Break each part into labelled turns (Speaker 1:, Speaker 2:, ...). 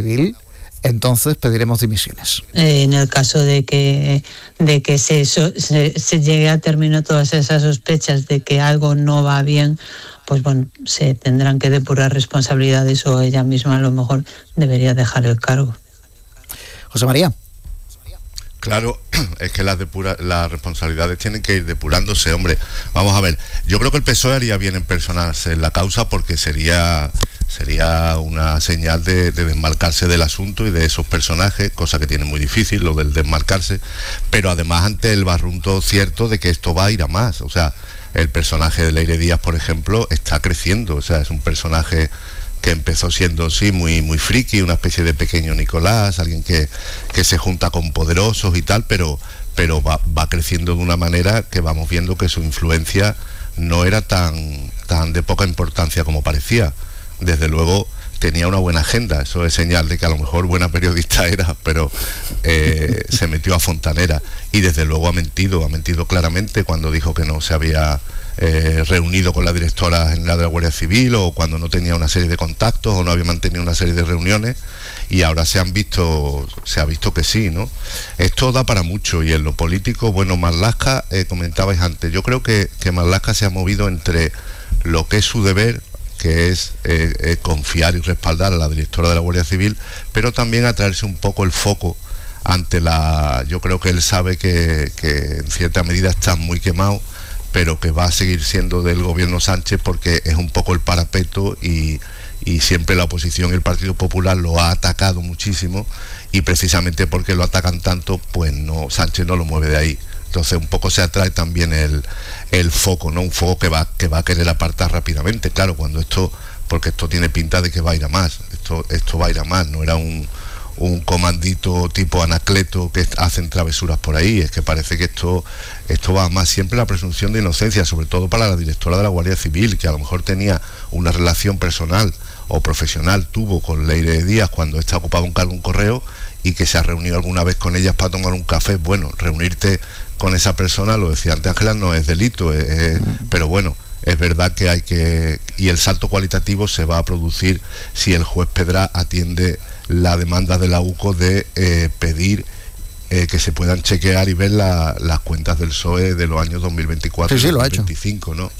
Speaker 1: Civil, entonces pediremos dimisiones.
Speaker 2: En el caso de que se llegue a término todas esas sospechas de que algo no va bien, pues bueno, se tendrán que depurar responsabilidades, o ella misma a lo mejor debería dejar el cargo.
Speaker 1: José María.
Speaker 3: Claro, es que las responsabilidades tienen que ir depurándose, hombre. Vamos a ver, yo creo que el PSOE haría bien en personarse en la causa, porque sería una señal de desmarcarse del asunto y de esos personajes, cosa que tiene muy difícil, lo del desmarcarse, pero además ante el barrunto cierto de que esto va a ir a más. O sea, el personaje de Leire Díaz, por ejemplo, está creciendo. O sea, es un personaje que empezó siendo, sí, muy, muy friki, una especie de pequeño Nicolás, alguien que se junta con poderosos y tal, pero va creciendo de una manera que vamos viendo que su influencia no era tan de poca importancia como parecía. Desde luego tenía una buena agenda, eso es señal de que a lo mejor buena periodista era, pero se metió a fontanera, y desde luego ha mentido claramente cuando dijo que no se había reunido con la directora general de la Guardia Civil, o cuando no tenía una serie de contactos o no había mantenido una serie de reuniones, y ahora se ha visto que sí, ¿no? Esto da para mucho, y en lo político, bueno, Marlaska, comentabais antes, yo creo que Marlaska se ha movido entre lo que es su deber, que es confiar y respaldar a la directora de la Guardia Civil, pero también atraerse un poco el foco ante yo creo que él sabe que en cierta medida está muy quemado, pero que va a seguir siendo del gobierno Sánchez, porque es un poco el parapeto, y siempre la oposición y el Partido Popular lo ha atacado muchísimo, y precisamente porque lo atacan tanto, pues no, Sánchez no lo mueve de ahí. Entonces un poco se atrae también el foco, ¿no? Un foco que va a querer apartar rápidamente, claro, porque esto tiene pinta de que va a ir a más, esto va a ir a más, no era un comandito tipo Anacleto que hacen travesuras por ahí, es que parece que esto va a más. Siempre la presunción de inocencia, sobre todo para la directora de la Guardia Civil, que a lo mejor tenía una relación personal o profesional, tuvo con Leire Díaz cuando ésta ocupaba un cargo en Correo, y que se ha reunido alguna vez con ellas para tomar un café. Bueno, reunirte con esa persona, lo decía antes Ángela, no es delito, pero bueno, es verdad que y el salto cualitativo se va a producir si el juez Pedra atiende la demanda de la UCO de pedir que se puedan chequear y ver las cuentas del PSOE de los años 2024 y 2025, ¿no?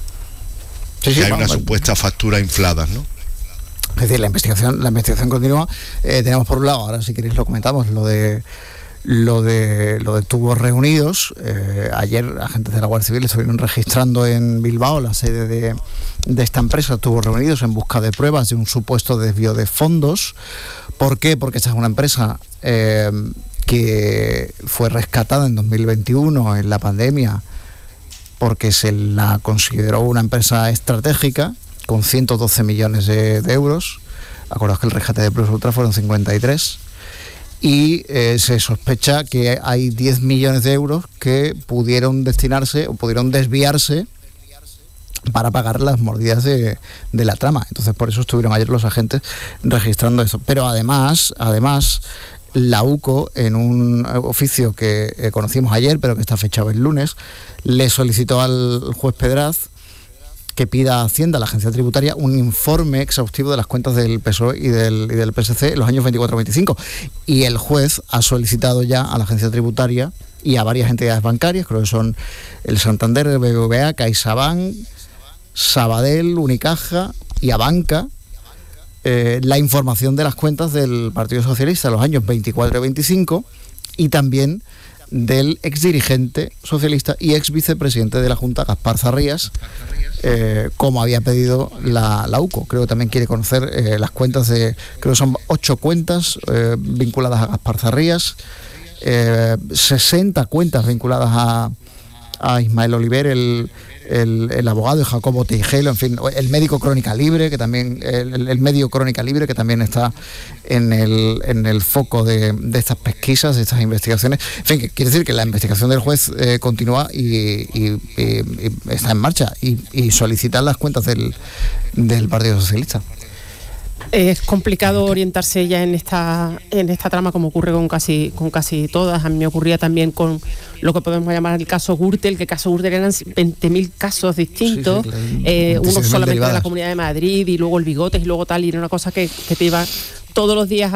Speaker 3: Sí, hay una supuesta factura infladas, ¿no?
Speaker 1: Es decir, la investigación continúa. Tenemos por un lado, ahora si queréis lo comentamos, lo de tubos reunidos. Ayer agentes de la Guardia Civil estuvieron registrando en Bilbao la sede de esta empresa, tubos reunidos, en busca de pruebas de un supuesto desvío de fondos. ¿Por qué? Porque esta es una empresa que fue rescatada en 2021 en la pandemia, porque se la consideró una empresa estratégica con 112 millones de euros. Acordaos que el rescate de Plus Ultra fueron 53. Y se sospecha que hay 10 millones de euros que pudieron destinarse o pudieron desviarse para pagar las mordidas de la trama. Entonces por eso estuvieron ayer los agentes registrando eso. Pero además la UCO, en un oficio que conocimos ayer, pero que está fechado el lunes, le solicitó al juez Pedraz que pida a Hacienda, a la agencia tributaria, un informe exhaustivo de las cuentas del PSOE y del PSC en los años 24-25. Y el juez ha solicitado ya a la agencia tributaria y a varias entidades bancarias, creo que son el Santander, el BBVA, CaixaBank, Sabadell, Unicaja y Abanca, la información de las cuentas del Partido Socialista en los años 24 y 25, y también del exdirigente socialista y ex vicepresidente de la Junta, Gaspar Zarrías, como había pedido la UCO. Creo que también quiere conocer las cuentas creo que son 8 cuentas vinculadas a Gaspar Zarrías, 60 cuentas vinculadas a Ismael Oliver, el abogado de Jacobo Teijelo, en fin, el médico Crónica Libre, que también el medio Crónica Libre, que también está en el foco de estas pesquisas, de estas investigaciones. En fin, que quiere decir que la investigación del juez continúa y está en marcha, y solicitar las cuentas del Partido Socialista.
Speaker 4: Es complicado orientarse ya en esta trama, como ocurre con casi todas. A mí me ocurría también con lo que podemos llamar el caso Gürtel, que el caso Gürtel eran 20.000 casos distintos, uno solamente de la Comunidad de Madrid, y luego el Bigotes, y luego tal, y era una cosa que te iba todos los días